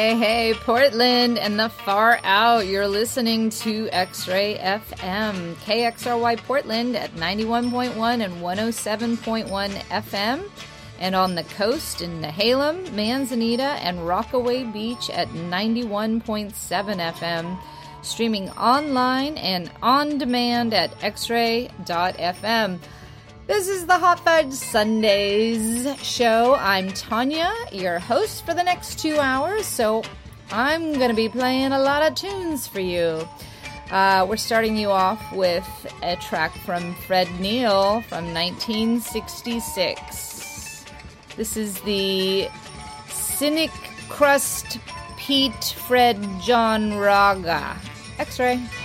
Hey, hey, Portland and the far out. You're listening to X-Ray FM, KXRY Portland at 91.1 and 107.1 FM, and on the coast in Nehalem, Manzanita, and Rockaway Beach at 91.7 FM, streaming online and on demand at xray.fm. This is the Hot Fudge Sundays show. I'm Tanya, your host for the next 2 hours, so I'm going to be playing a lot of tunes for you. We're starting you off with a track from Fred Neil from 1966. This is the Cynic Crust Pete Fred John Raga. X-Ray.